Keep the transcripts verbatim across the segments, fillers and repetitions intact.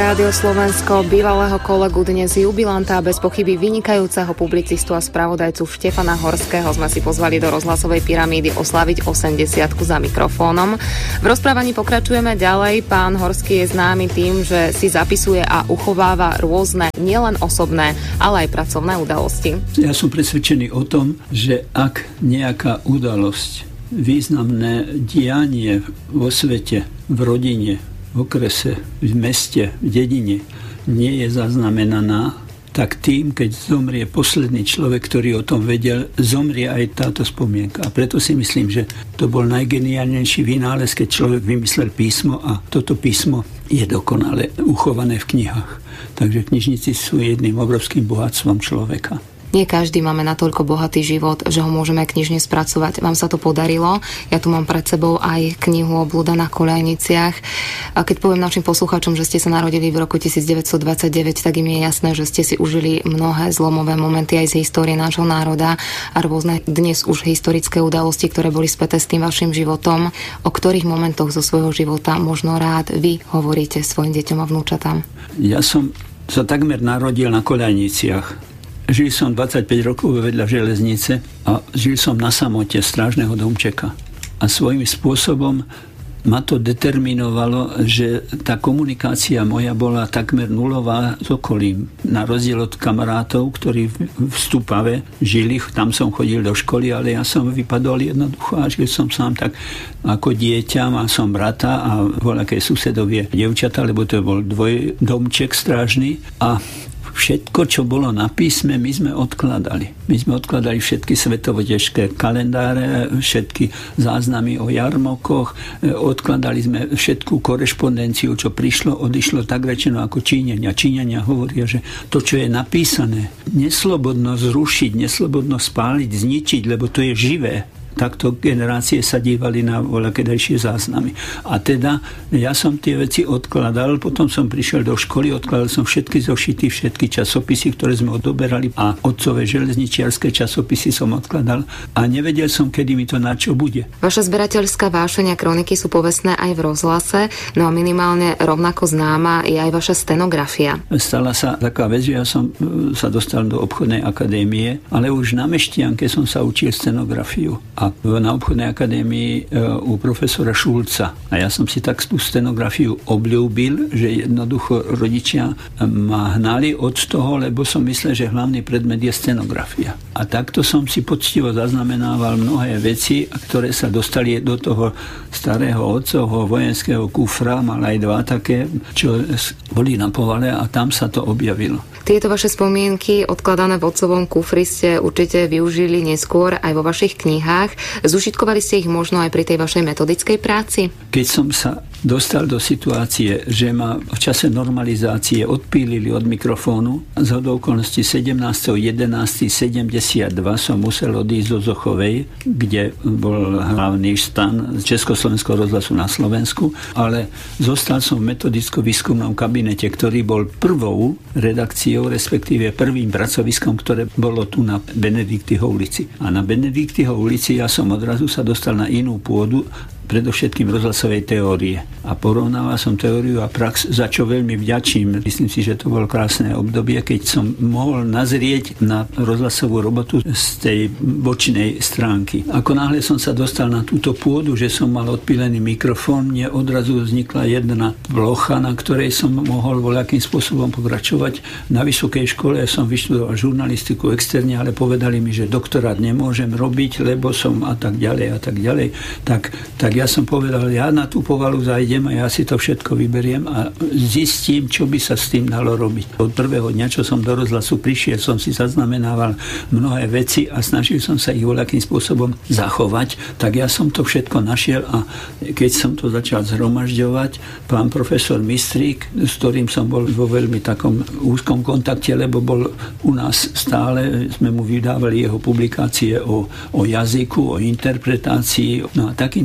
Rádio Slovensko bývalého kolegu, dnes jubilanta a bez pochyby vynikajúceho publicistu a spravodajcu Štefana Horského sme si pozvali do rozhlasovej pyramídy oslaviť osemdesiatku za mikrofónom. V rozprávaní pokračujeme ďalej. Pán Horský je známy tým, že si zapisuje a uchováva rôzne nielen osobné, ale aj pracovné udalosti. Ja som presvedčený o tom, že ak nejaká udalosť, významné dianie vo svete, v rodine, v okrese, v meste, v dedine nie je zaznamenaná, tak tým, keď zomrie posledný človek, ktorý o tom vedel, zomrie aj táto spomienka. A preto si myslím, že to bol najgeniálnejší vynález, keď človek vymyslel písmo a toto písmo je dokonale uchované v knihách. Takže knižníci sú jedným obrovským bohatstvom človeka. Nie každý máme natoľko bohatý život, že ho môžeme knižne spracovať. Vám sa to podarilo. Ja tu mám pred sebou aj knihu o Blúda na koľajniciach. A keď poviem našim poslucháčom, že ste sa narodili v roku devätnásťstodvadsaťdeväť, tak im je jasné, že ste si užili mnohé zlomové momenty aj z histórie nášho národa a rôzne dnes už historické udalosti, ktoré boli späté s tým vašim životom. O ktorých momentoch zo svojho života možno rád vy hovoríte svojim deťom a vnúčatám? Ja som sa takmer narodil na koľajniciach. Žil som dvadsaťpäť rokov vedľa železnice a žil som na samote strážneho domčeka. A svojím spôsobom ma to determinovalo, že tá komunikácia moja bola takmer nulová s okolím. Na rozdiel od kamarátov, ktorí v Stupave žili, tam som chodil do školy, ale ja som vypadol jednoducho a žil som sám tak ako dieťa, mal som brata a voľaké susedovie dievčata, lebo to bol dvojdomček strážny a všetko, čo bolo na písme, my sme odkladali. My sme odkladali všetky svetovodežské kalendáre, všetky záznamy o jarmokoch, odkladali sme všetku korešpondenciu, čo prišlo, odišlo tak rečeno ako Číňania. Číňania hovoria, že to, čo je napísané, neslobodno zrušiť, neslobodno spáliť, zničiť, lebo to je živé. Takto generácie sa dívali na voľakedajšie záznamy. A teda ja som tie veci odkladal, potom som prišiel do školy, odkladal som všetky zošity, všetky časopisy, ktoré sme odoberali a otcové železničiarske časopisy som odkladal a nevedel som, kedy mi to na čo bude. Vaša zberateľská vášeň a kroniky sú povestné aj v rozhlase, no a minimálne rovnako známa je aj vaša stenografia. Stala sa taká vec, že ja som sa dostal do obchodnej akadémie, ale už na Mešťanke som sa učil stenografiu. A na obchodnej akadémii u profesora Šulca. A ja som si tak tú stenografiu obľúbil, že jednoducho rodičia ma hnali od toho, lebo som myslel, že hlavný predmet je stenografia. A takto som si poctivo zaznamenával mnohé veci, ktoré sa dostali do toho starého otcovho vojenského kufra, mal aj dva také, čo boli na povale a tam sa to objavilo. Tieto vaše spomienky odkladané v otcovom kufri ste určite využili neskôr aj vo vašich knihách. Zužitkovali ste ich možno aj pri tej vašej metodickej práci? Keď som sa dostal do situácie, že ma v čase normalizácie odpílili od mikrofónu, z hodou okolností sedemnásteho jedenásteho sedemdesiatdva som musel odísť do Zochovej, kde bol hlavný stan Československého rozhlasu na Slovensku, ale zostal som v metodicko-výskumnom kabinete, ktorý bol prvou redakciou, respektíve prvým pracoviskom, ktoré bolo tu na Benediktyho ulici. A na Benediktyho ulici ja som odrazu sa dostal na inú pôdu, predovšetkým rozhlasovej teórie. A porovnával som teóriu a prax, za čo veľmi vďačím. Myslím si, že to bolo krásne obdobie, keď som mohol nazrieť na rozhlasovú robotu z tej bočnej stránky. Ako náhle som sa dostal na túto pôdu, že som mal odpílený mikrofón, mne odrazu vznikla jedna plocha, na ktorej som mohol voľakým spôsobom pokračovať. Na vysokej škole som vyštudoval žurnalistiku externe, ale povedali mi, že doktorát nemôžem robiť, lebo som a tak ďalej a tak ďalej. Tak, tak ja som povedal, ja na tú povalu zajdem a ja si to všetko vyberiem a zistím, čo by sa s tým dalo robiť. Od prvého dňa, čo som do rozhlasu prišiel, som si zaznamenával mnohé veci a snažil som sa ich voľakým spôsobom zachovať, tak ja som to všetko našiel a keď som to začal zhromažďovať, pán profesor Mistrík, s ktorým som bol vo veľmi takom úzkom kontakte, lebo bol u nás stále, sme mu vydávali jeho publikácie o, o jazyku, o interpretácii. No a takýmto spôsobom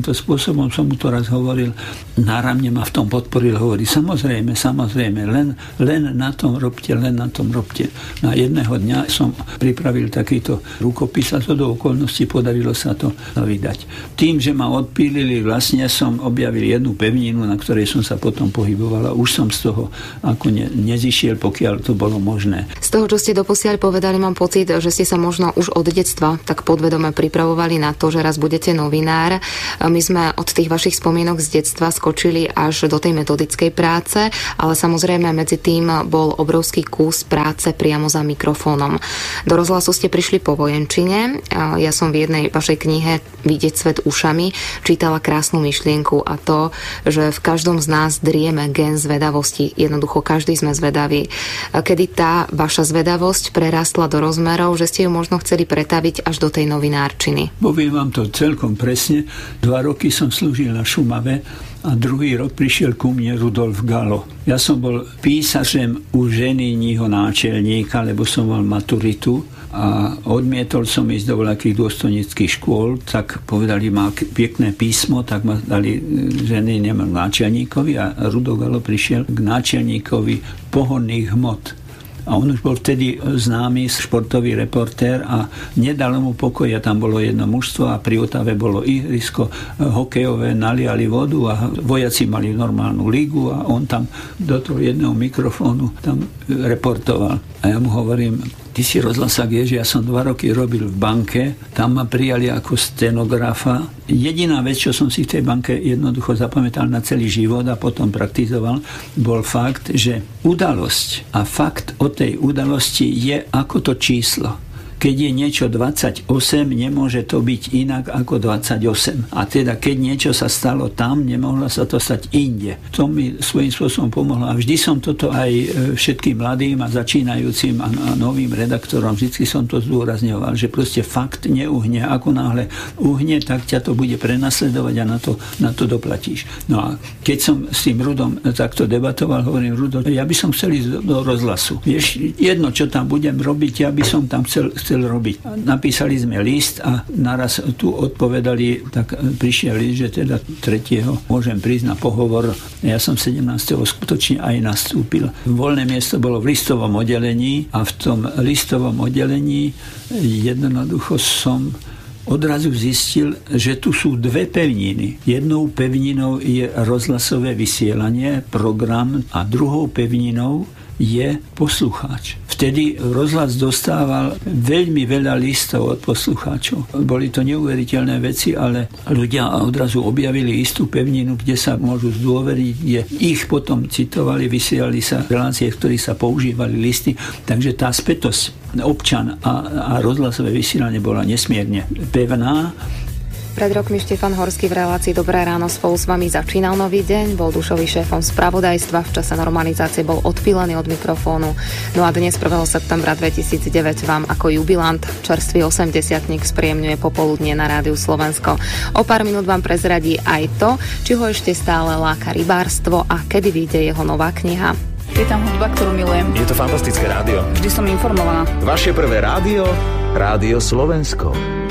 spôsobom som mu to raz hovoril, náramne ma v tom podporil, hovorí, samozrejme, samozrejme, len, len na tom robte, len na tom robte. Na jedného dňa som pripravil takýto rukopis a to do okolností podarilo sa to vydať. Tým, že ma odpílili, vlastne som objavil jednu pevninu, na ktorej som sa potom pohyboval a už som z toho ako ne, nezišiel, pokiaľ to bolo možné. Z toho, čo ste doposiaľ povedali, mám pocit, že ste sa možno už od detstva tak podvedome pripravovali na to, že raz budete novinár. My sme od tých vašich spomienok z detstva skočili až do tej metodickej práce, ale samozrejme medzi tým bol obrovský kus práce priamo za mikrofónom. Do rozhlasu ste prišli po vojenčine. Ja som v jednej vašej knihe Vidieť svet ušami čítala krásnu myšlienku a to, že v každom z nás drieme gen zvedavosti. Jednoducho každý sme zvedaví. Kedy tá vaša zvedavosť prerastla do rozmerov, že ste ju možno chceli pretaviť až do tej novinárčiny? Poviem vám to celkom presne. Dva roky som slúžil na Šumave a druhý rok prišiel ku mne Rudolf Galo. Ja som bol písařem u ženýho náčelníka, lebo som mal maturitu a odmietol som ísť do veľkých dôstojnických škôl, tak povedali, má pekné písmo, tak ma dali ženýmu náčelníkovi a Rudolf Galo prišiel k náčelníkovi pohonných hmot. A on už bol vtedy známy športový reportér a nedalo mu pokoj. A tam bolo jedno mužstvo a pri Otave bolo ihrisko hokejové, naliali vodu a vojaci mali normálnu ligu a on tam do toho jedného mikrofónu tam reportoval. A ja mu hovorím, ty si rozhlasák, je, že ja som dva roky robil v banke, tam ma prijali ako stenografa. Jediná vec, čo som si v tej banke jednoducho zapamätal na celý život a potom praktizoval, bol fakt, že udalosť a fakt o tej udalosti je ako to číslo. Keď je niečo dvadsaťosem, nemôže to byť inak ako dvadsaťosem. A teda, keď niečo sa stalo tam, nemohlo sa to stať inde. To mi svojím spôsobom pomohlo. A vždy som toto aj všetkým mladým a začínajúcim a novým redaktorom, vždy som to zdôrazňoval, že proste fakt neuhne. Ako náhle uhne, tak ťa to bude prenasledovať a na to, na to doplatíš. No a keď som s tým Rudom takto debatoval, hovorím, Rudo, ja by som chcel ísť do rozhlasu. Vieš, jedno, čo tam budem robiť, ja by som tam chcel chcel robiť. Napísali sme list a naraz tu odpovedali, tak prišiel list, že teda tretieho môžem prísť na pohovor. Ja som sedemnásteho skutočne aj nastúpil. Voľné miesto bolo v listovom oddelení a v tom listovom oddelení jednoducho som odrazu zistil, že tu sú dve pevniny. Jednou pevninou je rozhlasové vysielanie, program a druhou pevninou je poslucháč. Vtedy rozhlas dostával veľmi veľa listov od poslucháčov. Boli to neuveriteľné veci, ale ľudia odrazu objavili istú pevninu, kde sa môžu zdôveriť, kde ich potom citovali, vysielali sa relácie, v ktorých sa používali listy. Takže tá spätosť občan a, a rozhlasové vysielanie bola nesmierne pevná. Pred rokmi Štefan Horský v relácii Dobré ráno spolu s vami začínal nový deň, bol dušový šéfom spravodajstva, v čase normalizácie bol odpílený od mikrofónu. No a dnes prvého septembra dvetisícdeväť vám ako jubilant čerstvý osemdesiatnik spríjemňuje popoludnie na Rádiu Slovensko. O pár minút vám prezradí aj to, či ho ešte stále láka rybárstvo a kedy vyjde jeho nová kniha. Je tam hudba, ktorú milujem. Je to fantastické rádio. Vždy som informovaná. Vaše prvé rádio, Rádio Slovensko.